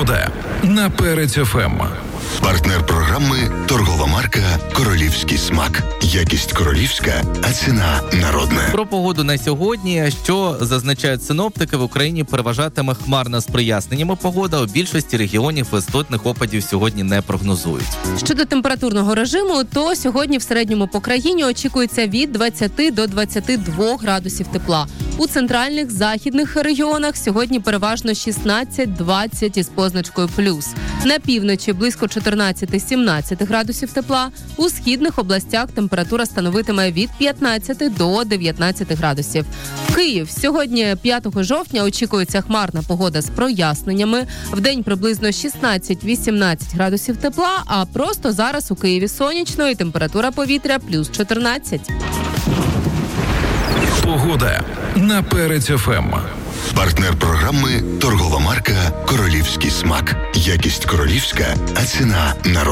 Погода на Перець ФМ. Партнер програми торгова марка «Королівський смак». Якість королівська, а ціна народна. Про погоду на сьогодні, що зазначають синоптики, в Україні переважатиме хмарна з проясненнями погода. У більшості регіонів істотних опадів сьогодні не прогнозують. Щодо температурного режиму, то сьогодні в середньому по країні очікується від 20 до 22 градусів тепла. У центральних, західних регіонах сьогодні переважно 16-20 із позначкою плюс. На півночі близько 14-17 градусів тепла. У східних областях температура становитиме від 15 до 19 градусів. Київ. Сьогодні, 5 жовтня, очікується хмарна погода з проясненнями. Вдень приблизно 16-18 градусів тепла, а просто зараз у Києві сонячно і температура повітря плюс 14. Погода на Перець ФМ. Партнер програми торгова марка «Королівський смак». Якість королівська, а ціна народна.